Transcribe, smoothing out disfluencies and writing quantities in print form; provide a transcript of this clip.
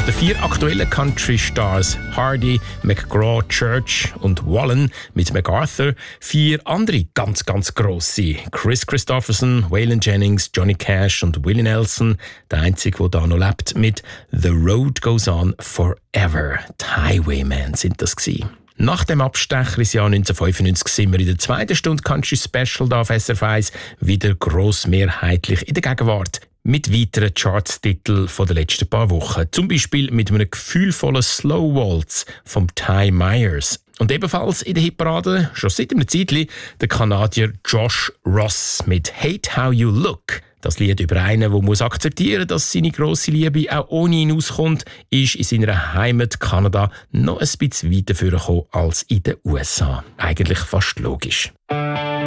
den 4 aktuellen Country-Stars Hardy, McGraw, Church und Wallen mit MacArthur 4 andere ganz grosse: Chris Christopherson, Waylon Jennings, Johnny Cash und Willie Nelson. Der einzige, der da noch lebt, mit «The Road Goes On Forever». Die Highwaymen sind das gewesen. Nach dem Abstecher ins Jahr 1995 sind wir in der 2. Stunde Country Special da auf SRF 1 wieder grossmehrheitlich in der Gegenwart. Mit weiteren Charts-Titeln der letzten paar Wochen. Zum Beispiel mit einem gefühlvollen Slow Waltz vom Ty Myers. Und ebenfalls in der Hitparade, schon seit einem Zeitchen, der Kanadier Josh Ross mit «Hate How You Look». Das Lied über einen, der akzeptieren muss, dass seine grosse Liebe auch ohne ihn auskommt, ist in seiner Heimat Kanada noch ein bisschen weiter vorgekommen als in den USA. Eigentlich fast logisch.